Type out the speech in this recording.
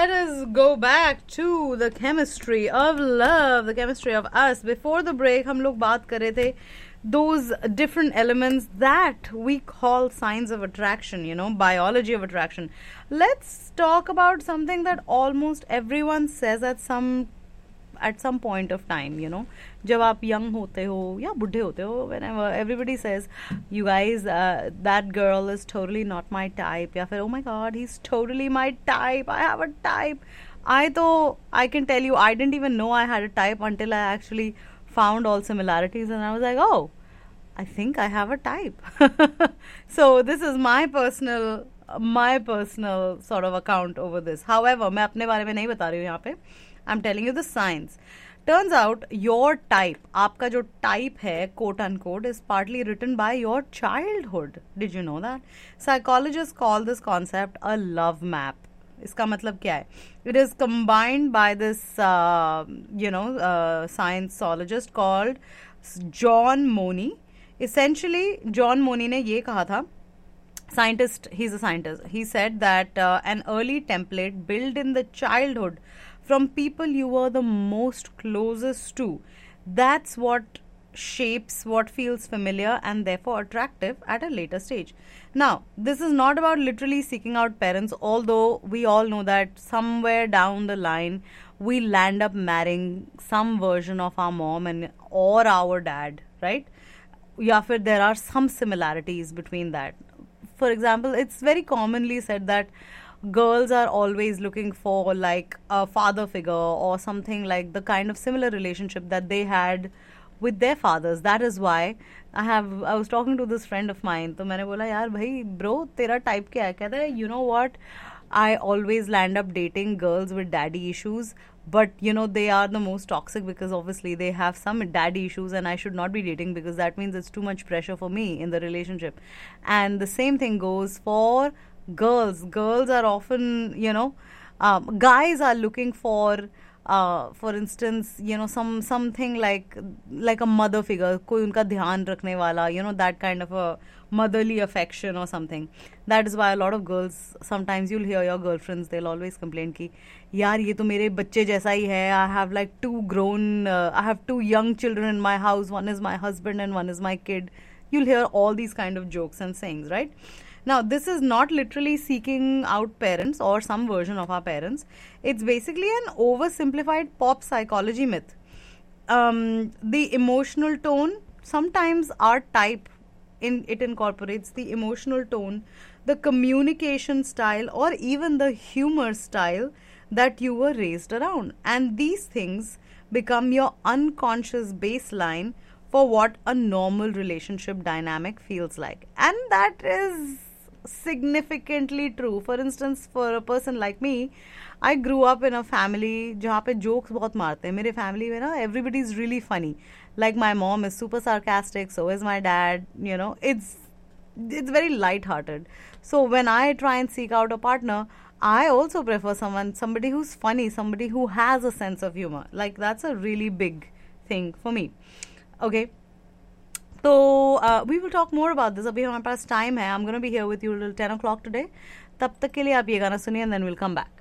let us go back to the chemistry of love, the chemistry of us. Before the break, हम लोग बात कर रहे थे those different elements that we call signs of attraction, biology of attraction. Let's talk about something that almost everyone says at some point of time, जब आप young होते हो या बुढ़े होते हो, whenever everybody says, you guys, that girl is totally not my type, या फिर oh my god, he's totally my type, I have a type. I can tell you, I didn't even know I had a type until I actually found all similarities, and I was like, oh, I think I have a type. So this is my personal sort of account over this. However, मैं अपने बारे में नहीं बता रही हूँ यहाँ पे. I'm telling you the science. Turns out your type, आपका जो type है, quote unquote, is partly written by your childhood. Did you know that? Psychologists call this concept a love map. इसका मतलब क्या है? It is combined by this, scienceologist called John Money. Essentially, John Money ने ये कहा था, he's a scientist. He said that an early template built in the childhood from people you were the most closest to, that's what shapes what feels familiar and therefore attractive at a later stage. Now, this is not about literally seeking out parents, although we all know that somewhere down the line we land up marrying some version of our mom or our dad, right? या फिर there are some similarities between that. For example, it's very commonly said that girls are always looking for like a father figure or something like the kind of similar relationship that they had with their fathers. That is why I was talking to this friend of mine, तो मैंने बोला यार भाई bro तेरा type क्या है? कहता है you know what, I always land up dating girls with daddy issues, but they are the most toxic because obviously they have some daddy issues and I should not be dating because that means it's too much pressure for me in the relationship. And the same thing goes for girls are often guys are looking for instance something like a mother figure, कोई उनका ध्यान रखने वाला, that kind of a motherly affection or something. That is why a lot of girls, sometimes you'll hear your girlfriends, they'll always complain कि यार ये तो मेरे बच्चे जैसा ही है, I have two young children in my house, one is my husband and one is my kid. You'll hear all these kind of jokes and sayings, right? Now, this is not literally seeking out parents or some version of our parents. It's basically an oversimplified pop psychology myth. The emotional tone, sometimes our type, it incorporates the emotional tone, the communication style, or even the humor style that you were raised around. And these things become your unconscious baseline for what a normal relationship dynamic feels like. And that is significantly true. For instance, for a person like me, I grew up in a family जहाँ पे jokes बहुत मारते हैं. मेरे family में ना everybody is really funny. Like my mom is super sarcastic, so is my dad. It's very light-hearted. So when I try and seek out a partner, I also prefer somebody who's funny, somebody who has a sense of humor. Like that's a really big thing for me. Okay. So we will talk more about this. अभी हमारे पास time है. I'm going to be here with you till 10 o'clock today. तब तक के लिए आप ये गाना सुनिए and then we'll come back.